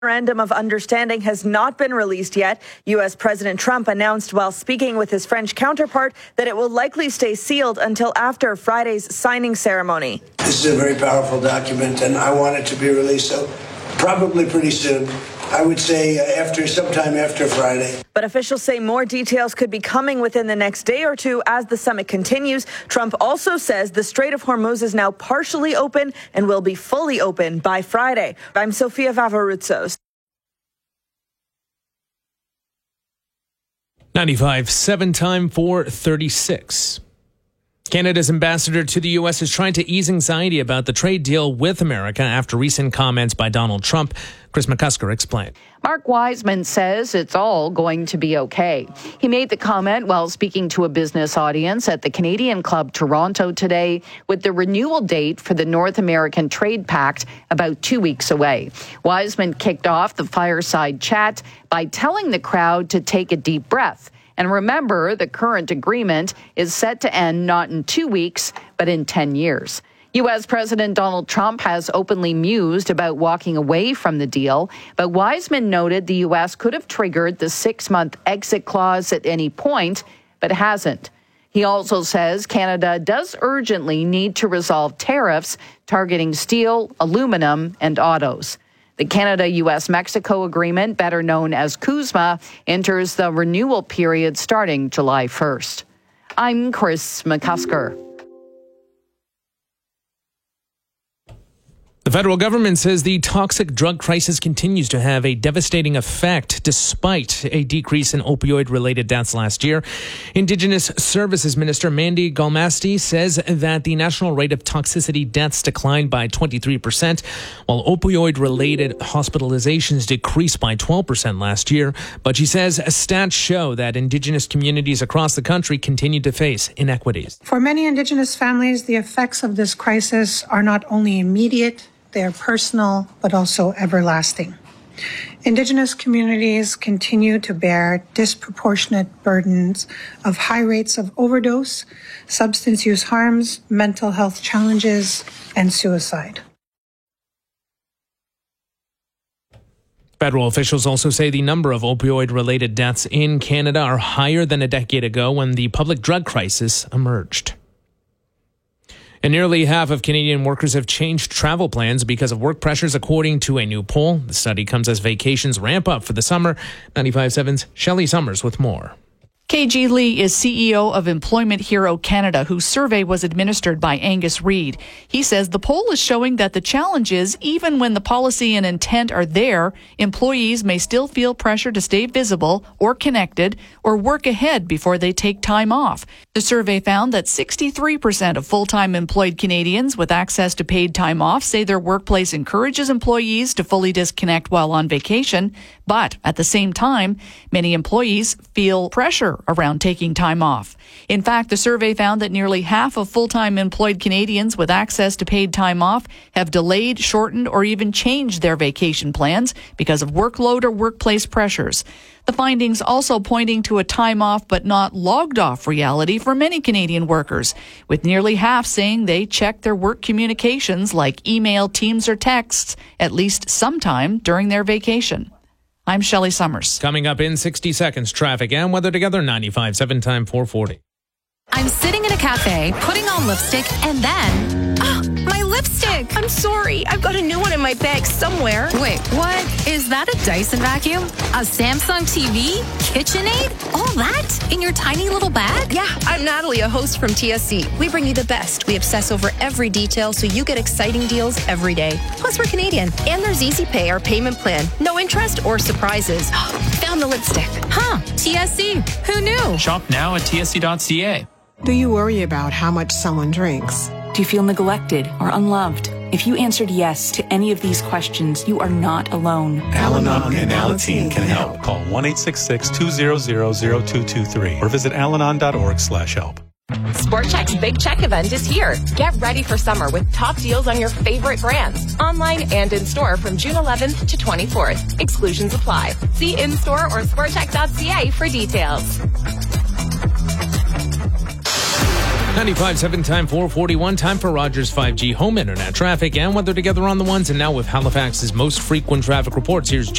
Memorandum of understanding has not been released yet. U.S. President Trump announced while speaking with his French counterpart that it will likely stay sealed until after Friday's signing ceremony. This is a very powerful document, and I want it to be released, so probably pretty soon. I would say sometime after Friday. But officials say more details could be coming within the next day or two as the summit continues. Trump also says the Strait of Hormuz is now partially open and will be fully open by Friday. I'm Sofia Vavaroutsos. 95.7 time for 36. Canada's ambassador to the U.S. is trying to ease anxiety about the trade deal with America after recent comments by Donald Trump. Chris McCusker explained. Mark Wiseman says it's all going to be okay. He made the comment while speaking to a business audience at the Canadian Club Toronto today, with the renewal date for the North American Trade Pact about 2 weeks away. Wiseman kicked off the fireside chat by telling the crowd to take a deep breath. And remember, the current agreement is set to end not in 2 weeks, but in 10 years. U.S. President Donald Trump has openly mused about walking away from the deal, but Wiseman noted the U.S. could have triggered the 6-month exit clause at any point, but hasn't. He also says Canada does urgently need to resolve tariffs targeting steel, aluminum, and autos. The Canada-U.S.-Mexico agreement, better known as CUSMA, enters the renewal period starting July 1st. I'm Chris McCusker. The federal government says the toxic drug crisis continues to have a devastating effect despite a decrease in opioid-related deaths last year. Indigenous Services Minister Mandy Galmasti says that the national rate of toxicity deaths declined by 23%, while opioid-related hospitalizations decreased by 12% last year. But she says stats show that Indigenous communities across the country continue to face inequities. For many Indigenous families, the effects of this crisis are not only immediate, they are personal, but also everlasting. Indigenous communities continue to bear disproportionate burdens of high rates of overdose, substance use harms, mental health challenges, and suicide. Federal officials also say the number of opioid-related deaths in Canada are higher than a decade ago when the public drug crisis emerged. And nearly half of Canadian workers have changed travel plans because of work pressures, according to a new poll. The study comes as vacations ramp up for the summer. 95.7's Shelley Summers with more. KG Lee is CEO of Employment Hero Canada, whose survey was administered by Angus Reid. He says the poll is showing that the challenge is, even when the policy and intent are there, employees may still feel pressure to stay visible or connected or work ahead before they take time off. The survey found that 63% of full-time employed Canadians with access to paid time off say their workplace encourages employees to fully disconnect while on vacation, but at the same time, many employees feel pressure around taking time off. In fact, the survey found that nearly half of full-time employed Canadians with access to paid time off have delayed, shortened, or even changed their vacation plans because of workload or workplace pressures. The findings also pointing to a time off but not logged off reality for many Canadian workers, with nearly half saying they check their work communications like email, Teams, or texts at least sometime during their vacation. I'm Shelley Summers. Coming up in 60 seconds, traffic and weather together, 95.7 time 440. I'm sitting in a cafe, putting on lipstick, and then... my lipstick! I'm sorry. I've got a new one in my bag somewhere. Wait, what? Is that a Dyson vacuum? A Samsung TV? KitchenAid? All that? In your tiny little bag? Yeah, I'm Natalie, a host from TSC. We bring you the best. We obsess over every detail so you get exciting deals every day. Plus, we're Canadian. And there's Easy Pay, our payment plan. No interest or surprises. Found the lipstick. Huh, TSC. Who knew? Shop now at tsc.ca. Do you worry about how much someone drinks? Do you feel neglected or unloved? If you answered yes to any of these questions, you are not alone. Al-Anon and Alateen can help. Call 1-866-200-0223 or visit alanon.org/help. Sport Chek's Big Check event is here. Get ready for summer with top deals on your favorite brands, online and in-store from June 11th to 24th. Exclusions apply. See in-store or sportchek.ca for details. 95.7 time 4:41. Time for Rogers 5G home internet traffic and weather together on the ones. And now with Halifax's most frequent traffic reports, here's